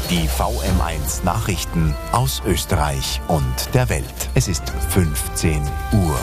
Die VM1 Nachrichten aus Österreich und der Welt. Es ist 15 Uhr.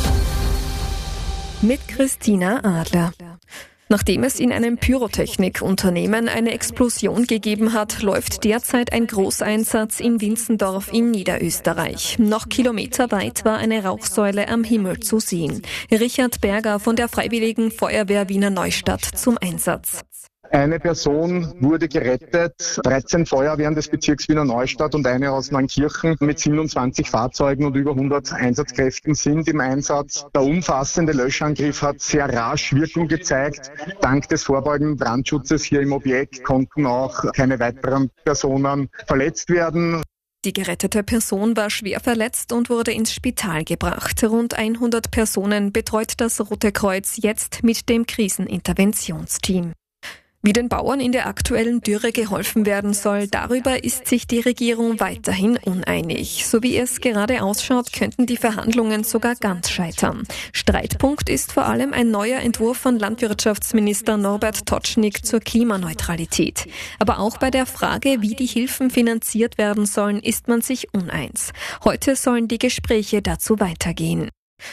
Mit Christina Adler. Nachdem es in einem Pyrotechnikunternehmen eine Explosion gegeben hat, läuft derzeit ein Großeinsatz in Winzendorf in Niederösterreich. Noch kilometerweit war eine Rauchsäule am Himmel zu sehen. Richard Berger von der Freiwilligen Feuerwehr Wiener Neustadt zum Einsatz. Eine Person wurde gerettet, 13 Feuerwehren des Bezirks Wiener Neustadt und eine aus Neunkirchen mit 27 Fahrzeugen und über 100 Einsatzkräften sind im Einsatz. Der umfassende Löschangriff hat sehr rasch Wirkung gezeigt. Dank des vorbeugenden Brandschutzes hier im Objekt konnten auch keine weiteren Personen verletzt werden. Die gerettete Person war schwer verletzt und wurde ins Spital gebracht. Rund 100 Personen betreut das Rote Kreuz jetzt mit dem Kriseninterventionsteam. Wie den Bauern in der aktuellen Dürre geholfen werden soll, darüber ist sich die Regierung weiterhin uneinig. So wie es gerade ausschaut, könnten die Verhandlungen sogar ganz scheitern. Streitpunkt ist vor allem ein neuer Entwurf von Landwirtschaftsminister Norbert Totschnig zur Klimaneutralität. Aber auch bei der Frage, wie die Hilfen finanziert werden sollen, ist man sich uneins. Heute sollen die Gespräche dazu weitergehen.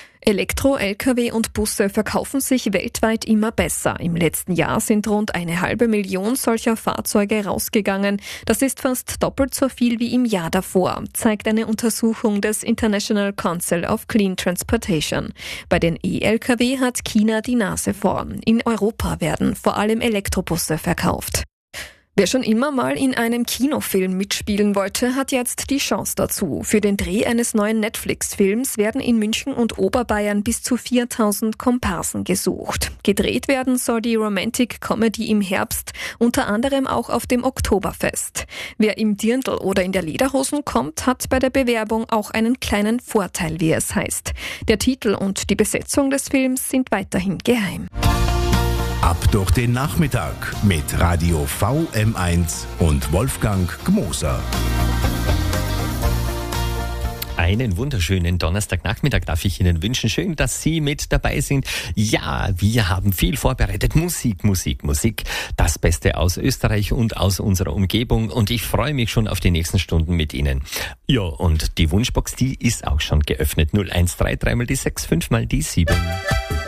Elektro-Lkw und Busse verkaufen sich weltweit immer besser. Im letzten Jahr sind rund 500.000 solcher Fahrzeuge rausgegangen. Das ist fast doppelt so viel wie im Jahr davor, zeigt eine Untersuchung des International Council of Clean Transportation. Bei den E-Lkw hat China die Nase vorn. In Europa werden vor allem Elektrobusse verkauft. Wer schon immer mal in einem Kinofilm mitspielen wollte, hat jetzt die Chance dazu. Für den Dreh eines neuen Netflix-Films werden in München und Oberbayern bis zu 4.000 Komparsen gesucht. Gedreht werden soll die Romantic Comedy im Herbst, unter anderem auch auf dem Oktoberfest. Wer im Dirndl oder in der Lederhosen kommt, hat bei der Bewerbung auch einen kleinen Vorteil, wie es heißt. Der Titel und die Besetzung des Films sind weiterhin geheim. Ab durch den Nachmittag mit Radio VM1 und Wolfgang Gmoser. Einen wunderschönen Donnerstagnachmittag darf ich Ihnen wünschen. Schön, dass Sie mit dabei sind. Ja, wir haben viel vorbereitet. Musik. Das Beste aus Österreich und aus unserer Umgebung. Und ich freue mich schon auf die nächsten Stunden mit Ihnen. Ja, und die Wunschbox, die ist auch schon geöffnet. 0133 mal die 6, 5 mal die 7.